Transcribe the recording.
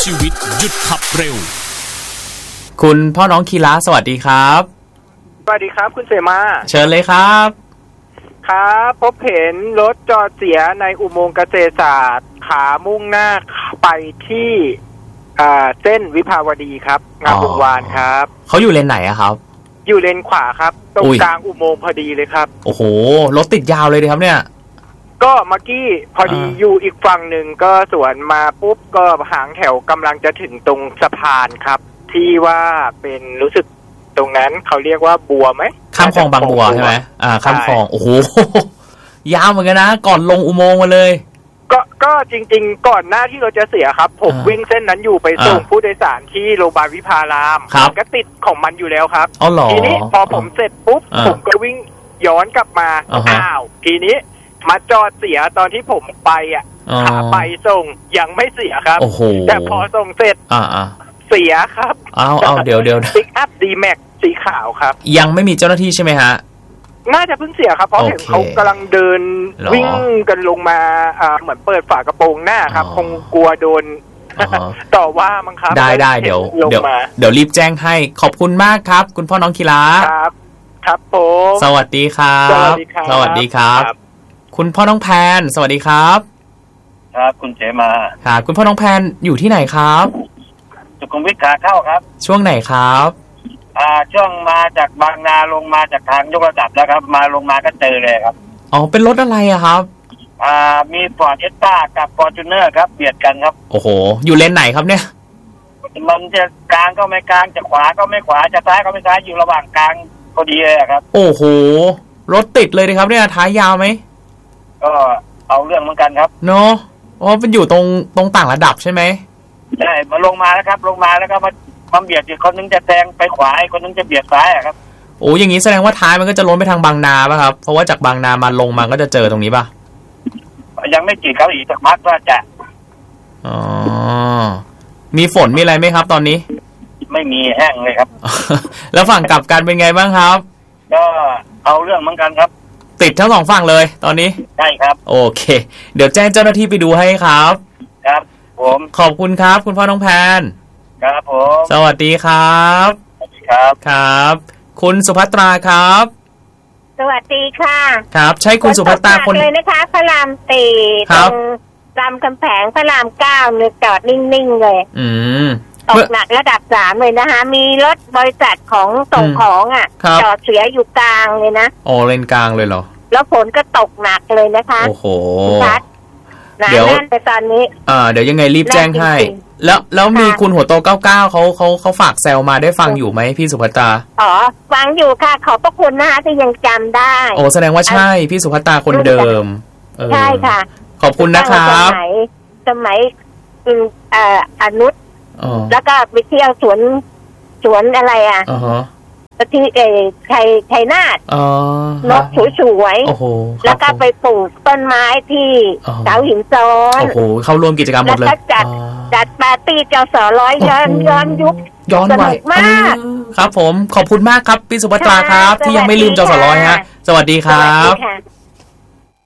ชีวิตหยุดขับเร็วคุณพ่อน้องคีระสวัสดีครับสวัสดีครับคุณเสมาเชิญเลยครับครับพบเห็นรถจอดเสียในอุโมงค์เกษตรศาสตร์ขามุ่งหน้าไปที่เส้นวิภาวดีครับงามวงวานครับเขาอยู่เลนไหนอะครับอยู่เลนขวาครับตรงกลางอุโมงค์พอดีเลยครับโอ้โหรถติดยาวเลยครับเนี่ยก็เมื่อกี้พอดีอยู่อีกฝั่งหนึ่งก็สวนมาปุ๊บก็หางแถวกำลังจะถึงตรงสะพานครับที่ว่าเป็นรู้สึกตรงนั้นเขาเรียกว่าบัวไหมข้ามคลองบางบัวใช่ไหมข้ามคลองโอ้โหยาวเหมือนกันนะก่อนลงอุโมงค์มาเลยก็จริงๆก่อนหน้าที่เราจะเสียครับผมวิ่งเส้นนั้นอยู่ไปส่งผู้โดยสารที่โรงพยาบาลวิภารามก็ติดของมันอยู่แล้วครับทีนี้พอผมเสร็จปุ๊บผมก็วิ่งย้อนกลับมาทีนี้มาจอดเสียตอนที่ผมไปขาไปส่งยังไม่เสียครับแต่พอส่งเสร็จเสียครับเอาเดี๋ยวปิกอัพดีแม็กสีขาวครับยังไม่มีเจ้าหน้าที่ใช่ไหมฮะน่าจะเพิ่งเสียครับเพราะเห็นเขากำลังเดินวิ่งกันลงมาเหมือนเปิดฝากระโปรงหน้าครับคงกลัวโดนต่อว่ามั้งครับได้เดี๋ยวรีบแจ้งให้ขอบคุณมากครับคุณพ่อน้องคีระครับผมสวัสดีครับสวัสดีครับคุณพ่อน้องแพนสวัสดีครับครับคุณเจมาครับคุณพ่อน้องแพนอยู่ที่ไหนครับสุขุมวิทขาเข้าครับช่วงไหนครับช่วงมาจากบางนาลงมาจากทางยกระดับแล้วครับมาลงมาก็เจอเลยครับอ๋อเป็นรถอะไรอะครับมีฟอร์ดเอสต้ากับฟอร์จูเนอร์ครับเบียดกันครับโอ้โหอยู่เลนไหนครับเนี่ยมันจะกลางก็ไม่กลางจะขวาก็ไม่ขวาจะซ้ายก็ไม่ซ้ายอยู่ระหว่างกลางพอดีเลยครับโอ้โหรถติดเลยครับเนี่ยท้ายยาวไหมก็เอาเรื่องเหมือนกันครับเนาะอ๋อเป็นอยู่ตรงต่างระดับใช่ไหมใช่มาลงมาแล้วครับลงมาแล้วก็มาเบียดอีกคนนึงจะแซงไปขวาอีกคนนึงจะเบียดซ้ายครับโอ้อย่างนี้แสดงว่าท้ายมันก็จะล้นไปทางบางนาป่ะครับเพราะว่าจากบางนามาลงมาก็จะเจอตรงนี้ป่ะยังไม่จีดเขาอีกสักพักว่าจะอ๋อมีฝนมีอะไรไหมครับตอนนี้ไม่มีแห้งเลยครับแล้วฝั่งกลับกันเป็นไงบ้างครับก็เอาเรื่องเหมือนกันครับติดทั้งสองฝั่งเลยตอนนี้ใช่ครับโอเคเดี๋ยวแจ้งเจ้าหน้าที่ไปดูให้ครับครับผมขอบคุณครับคุณพ่อน้องแพนครับผมสวัสดีครับสวัสดีครับครับคุณสุภัตราครับสวัสดีค่ะครับใช่คุณสุภัตราคนเลยนะคะพระรามตีตรงรามคำแผงพระราม9เนี่ยจอดนิ่งๆเลยตกหนักระดับ3เลยนะคะมีรถบริษัทของส่งของจอดเสียอยู่กลางเลยนะอ๋อเลนกลางเลยเหรอแล้วฝนก็ตกหนักเลยนะคะโอ้โหเดี๋ยวไปตอนนี้เดี๋ยวยังไงรีบแจ้งให้แล้วมีคุณหัวโต99เขาฝากแซวมาได้ฟังอยู่ไหมพี่สุภัตราอ๋อฟังอยู่ค่ะขอบพระคุณนะคะที่ยังจำได้โอ้แสดงว่าใช่พี่สุภัตราคนเดิมใช่ค่ะขอบคุณนะครับสมัยอนุชแล้วก็ไปเที่ยวสวนอะไรที่ชัยนาทนกสวยๆแล้วก็ไปปลูกต้นไม้ที่เสาหินซ้อนโอ้โหเข้าร่วมกิจกรรมหมดเลยแล้วก็จัดปาร์ตี้จส.100ย้อนยุคสนุกมากครับผมขอบคุณมากครับพี่สุภัตราครับที่ยังไม่ลืมจส.100ฮะสวัสดีครับ